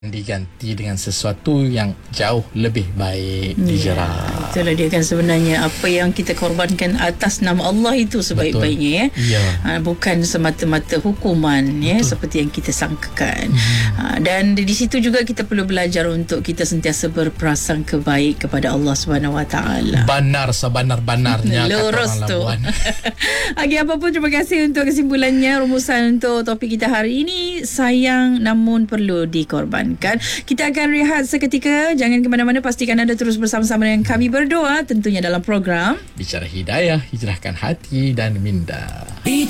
diganti dengan sesuatu yang jauh lebih baik dijerat. Itulah dia kan sebenarnya apa yang kita korbankan atas nama Allah itu sebaik-baiknya bukan semata-mata hukuman seperti yang kita sangkakan. Dan di situ juga kita perlu belajar untuk kita sentiasa berprasangka baik kepada Allah Subhanahu Wa Taala. Benar sebenar-benarnya lurus tu. Okey, apa pun terima kasih untuk kesimpulannya, rumusan untuk topik kita hari ini, sayang namun perlu dikorbankan. Kita akan rehat seketika. Jangan ke mana-mana, pastikan anda terus bersama-sama dengan kami berdoa tentunya dalam program Bicara Hidayah, Hijrahkan Hati dan Minda.